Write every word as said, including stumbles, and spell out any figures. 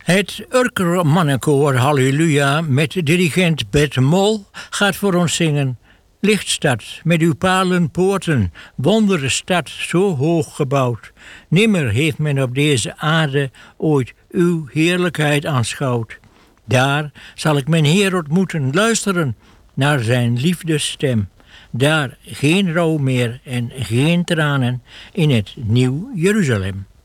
Het Urker Mannenkoor Halleluja met dirigent Bert Mol gaat voor ons zingen. Lichtstad, met uw palenpoorten, wondere stad, zo hoog gebouwd. Nimmer heeft men op deze aarde ooit uw heerlijkheid aanschouwd. Daar zal ik mijn Heer ontmoeten, luisteren naar zijn liefdesstem. Daar geen rouw meer en geen tranen in het nieuw Jeruzalem.